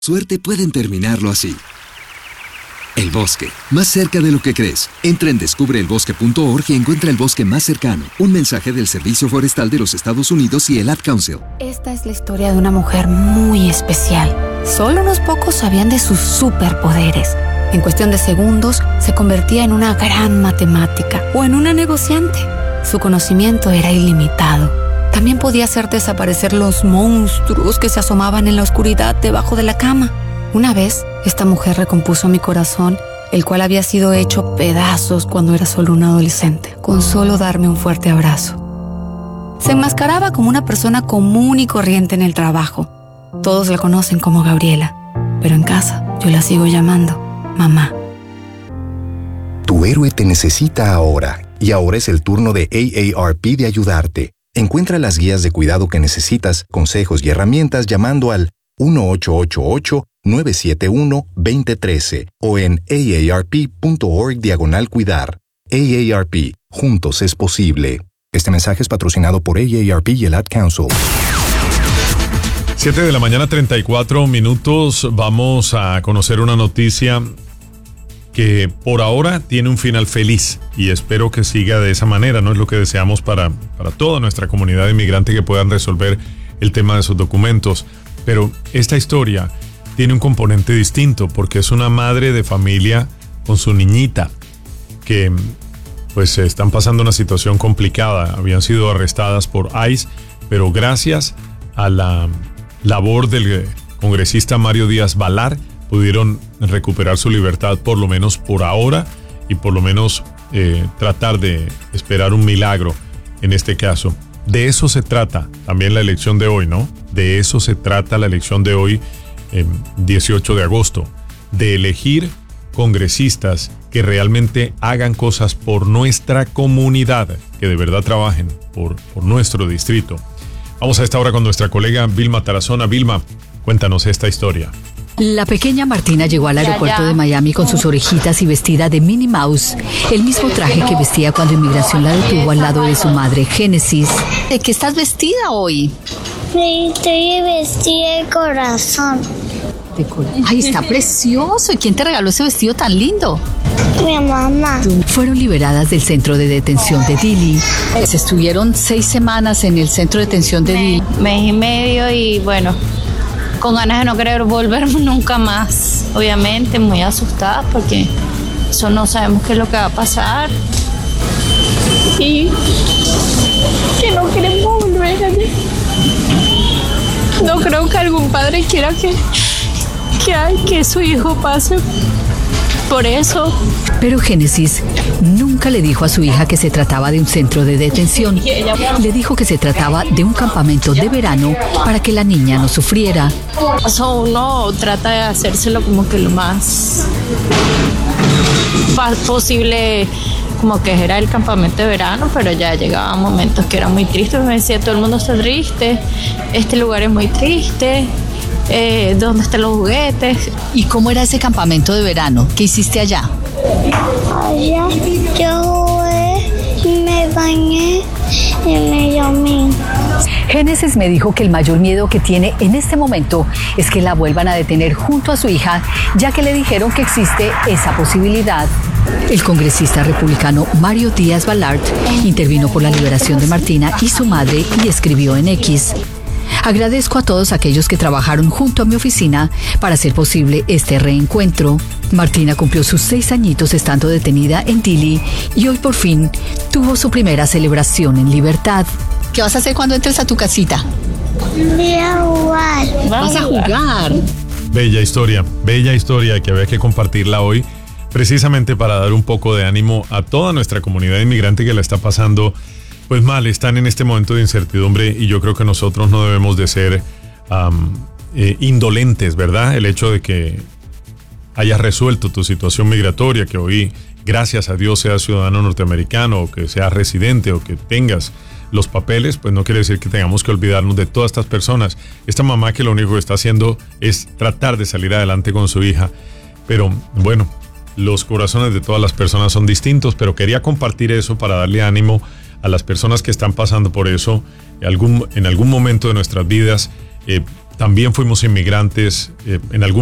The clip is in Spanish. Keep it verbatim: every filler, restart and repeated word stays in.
Suerte pueden terminarlo así. El bosque, más cerca de lo que crees. Entra en descubre el bosque punto org y encuentra el bosque más cercano. Un mensaje del Servicio Forestal de los Estados Unidos y el Ad Council. Esta es la historia de una mujer muy especial. Solo unos pocos sabían de sus superpoderes. En cuestión de segundos, se convertía en una gran matemática o en una negociante. Su conocimiento era ilimitado. También podía hacer desaparecer los monstruos que se asomaban en la oscuridad debajo de la cama. Una vez, esta mujer recompuso mi corazón, el cual había sido hecho pedazos cuando era solo un adolescente, con solo darme un fuerte abrazo. Se enmascaraba como una persona común y corriente en el trabajo. Todos la conocen como Gabriela, pero en casa yo la sigo llamando mamá. Tu héroe te necesita ahora, y ahora es el turno de A A R P de ayudarte. Encuentra las guías de cuidado que necesitas, consejos y herramientas llamando al uno ocho ocho ocho, nueve siete uno, dos cero uno tres o en aarp.org diagonal cuidar. A A R P, juntos es posible. Este mensaje es patrocinado por A A R P y el Ad Council. siete de la mañana, treinta y cuatro minutos. Vamos a conocer una noticia que por ahora tiene un final feliz y espero que siga de esa manera, ¿no? Es lo que deseamos para, para toda nuestra comunidad inmigrante, que puedan resolver el tema de sus documentos. Pero esta historia tiene un componente distinto porque es una madre de familia con su niñita que pues están pasando una situación complicada. Habían sido arrestadas por ICE, pero gracias a la labor del congresista Mario Díaz Balart pudieron recuperar su libertad, por lo menos por ahora, y por lo menos eh, tratar de esperar un milagro en este caso. De eso se trata también la elección de hoy, ¿no? De eso se trata la elección de hoy, eh, dieciocho de agosto, de elegir congresistas que realmente hagan cosas por nuestra comunidad, que de verdad trabajen por, por nuestro distrito. Vamos a esta hora con nuestra colega Vilma Tarazona. Vilma, cuéntanos esta historia. La pequeña Martina llegó al aeropuerto de Miami con sus orejitas y vestida de Minnie Mouse, el mismo traje que vestía cuando inmigración la detuvo al lado de su madre, Génesis. ¿De qué estás vestida hoy? Estoy vestida de corazón. De corazón. Ay, está precioso. ¿Y quién te regaló ese vestido tan lindo? Mi mamá. Fueron liberadas del centro de detención de Dilley. Se estuvieron seis semanas en el centro de detención de Dilley. Mes y medio y bueno, con ganas de no querer volver nunca más. Obviamente muy asustada porque eso no sabemos qué es lo que va a pasar. Y que no queremos volver allí. No creo que algún padre quiera que, que, ay, que su hijo pase por eso. Pero Génesis nunca le dijo a su hija que se trataba de un centro de detención. Le dijo que se trataba de un campamento de verano para que la niña no sufriera. Eso uno trata de hacérselo como que lo más posible, como que era el campamento de verano, pero ya llegaban momentos que eran muy tristes. Me decía, todo el mundo está triste, este lugar es muy triste. Eh, ¿Dónde están los juguetes? ¿Y cómo era ese campamento de verano? ¿Qué hiciste allá? Allá yo jugué, me bañé y me llamé. Génesis me dijo que el mayor miedo que tiene en este momento es que la vuelvan a detener junto a su hija, ya que le dijeron que existe esa posibilidad. El congresista republicano Mario Díaz Balart intervino por la liberación de Martina y su madre y escribió en X: agradezco a todos aquellos que trabajaron junto a mi oficina para hacer posible este reencuentro. Martina cumplió sus seis añitos estando detenida en Dilley y hoy por fin tuvo su primera celebración en libertad. ¿Qué vas a hacer cuando entres a tu casita? Voy a jugar. ¿Vas a jugar? Bella historia, bella historia que había que compartirla hoy, precisamente para dar un poco de ánimo a toda nuestra comunidad inmigrante que la está pasando pues mal, están en este momento de incertidumbre y yo creo que nosotros no debemos de ser um, eh, indolentes, ¿verdad? El hecho de que hayas resuelto tu situación migratoria, que hoy, gracias a Dios, seas ciudadano norteamericano o que seas residente o que tengas los papeles, pues no quiere decir que tengamos que olvidarnos de todas estas personas. Esta mamá que lo único que está haciendo es tratar de salir adelante con su hija, pero bueno, los corazones de todas las personas son distintos, pero quería compartir eso para darle ánimo a las personas que están pasando por eso algún, en algún momento de nuestras vidas. Eh, también fuimos inmigrantes, eh, en algún